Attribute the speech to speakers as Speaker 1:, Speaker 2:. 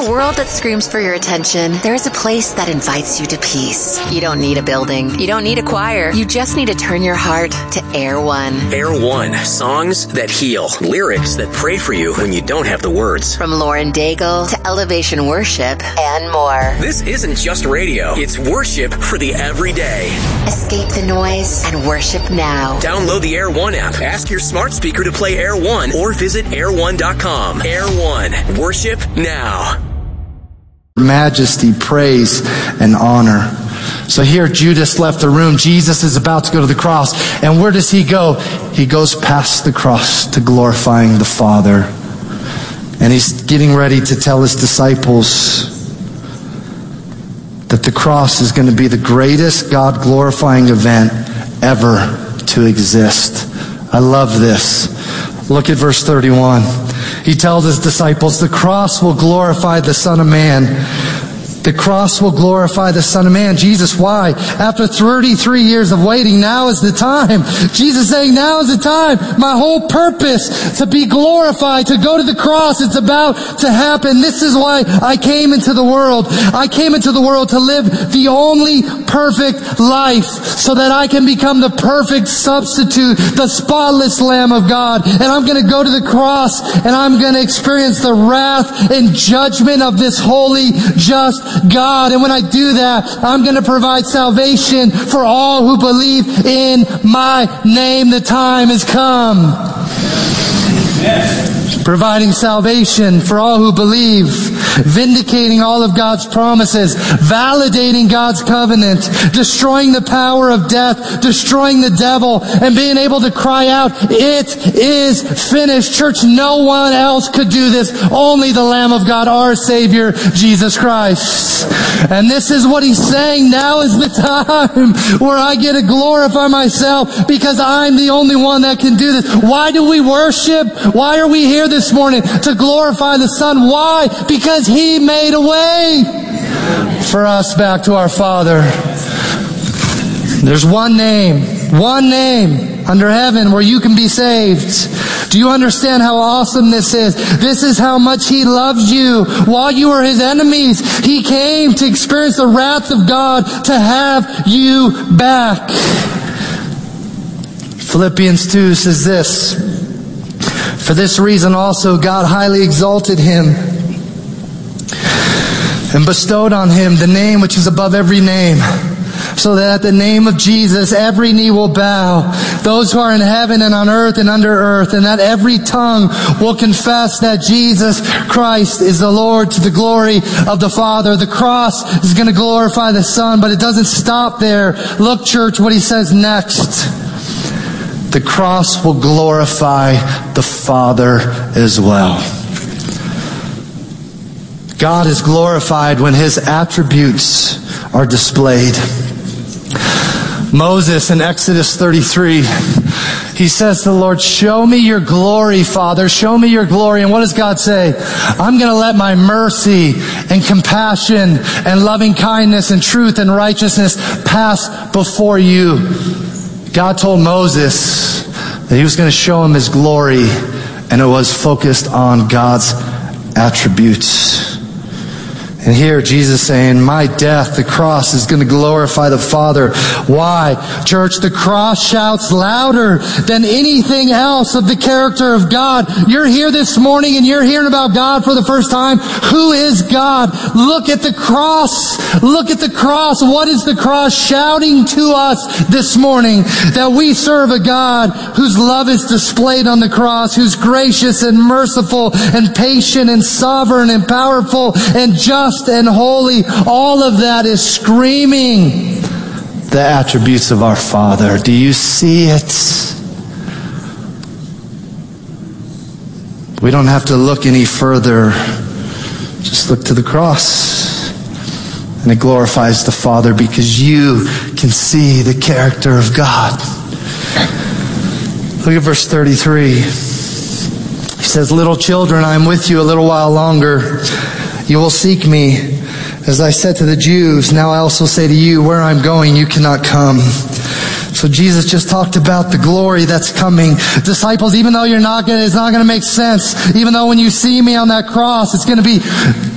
Speaker 1: world that screams for your attention, there is a place that invites you to peace. You don't need a building. You don't need a choir. You just need to turn your heart to Air One.
Speaker 2: Air One. Songs that heal. Lyrics that pray for you when you don't have the words.
Speaker 1: From Lauren Daigle to Elevation Worship and more.
Speaker 2: This isn't just radio. It's worship for the everyday.
Speaker 1: Escape the noise and worship now.
Speaker 2: Download the Air One app. Ask your smart speaker to play Air One or visit air1.com. Air One. Worship now.
Speaker 3: Majesty, praise, and honor. So here Judas left the room. Jesus is about to go to the cross. And where does he go? He goes past the cross to glorifying the Father. And he's getting ready to tell his disciples that the cross is going to be the greatest God-glorifying event ever to exist. I love this. Look at verse 31. He tells his disciples, the cross will glorify the Son of Man. The cross will glorify the Son of Man. Jesus, why? After 33 years of waiting, now is the time. Jesus saying, now is the time. My whole purpose to be glorified, to go to the cross, it's about to happen. This is why I came into the world. I came into the world to live the only perfect life so that I can become the perfect substitute, the spotless Lamb of God. And I'm going to go to the cross and I'm going to experience the wrath and judgment of this holy, just God. And when I do that, I'm going to provide salvation for all who believe in my name. The time has come. Yes. Providing salvation for all who believe, vindicating all of God's promises, validating God's covenant, destroying the power of death, destroying the devil, and being able to cry out, it is finished. Church, no one else could do this. Only the Lamb of God, our Savior, Jesus Christ. And this is what he's saying. Now is the time where I get to glorify myself because I'm the only one that can do this. Why do we worship? Why are we here this morning? To glorify the Son. Why? Because He made a way for us back to our Father. There's one name under heaven where you can be saved. Do you understand how awesome this is? This is how much He loves you. While you were His enemies, He came to experience the wrath of God to have you back. Philippians 2 says this, for this reason also God highly exalted Him and bestowed on Him the name which is above every name, so that at the name of Jesus every knee will bow, those who are in heaven and on earth and under earth, and that every tongue will confess that Jesus Christ is the Lord, to the glory of the Father. The cross is going to glorify the Son, but it doesn't stop there. Look, church, what He says next. The cross will glorify the Father as well. God is glorified when His attributes are displayed. Moses in Exodus 33, he says to the Lord, show me your glory, Father. Show me your glory. And what does God say? I'm going to let my mercy and compassion and loving kindness and truth and righteousness pass before you. God told Moses that He was going to show him His glory, and it was focused on God's attributes. And here Jesus saying, my death, the cross, is going to glorify the Father. Why? Church, the cross shouts louder than anything else of the character of God. You're here this morning and you're hearing about God for the first time. Who is God? Look at the cross. Look at the cross. What is the cross shouting to us this morning? That we serve a God whose love is displayed on the cross, who's gracious and merciful and patient and sovereign and powerful and just and holy. All of that is screaming the attributes of our Father. Do you see it? We don't have to look any further. Just look to the cross. And it glorifies the Father because you can see the character of God. Look at verse 33. He says, little children, I am with you a little while longer. You will seek me. As I said to the Jews, now I also say to you, where I'm going, you cannot come. So Jesus just talked about the glory that's coming. Disciples, even though it's not going to make sense, even though when you see me on that cross, it's going to be